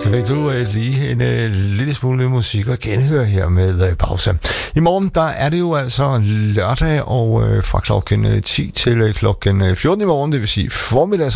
Så vil du lige en lille smule musik og genhøre her med pause. I morgen, der er det jo altså lørdag, og fra klokken 10 til klokken 14 i morgen, det vil sige formiddags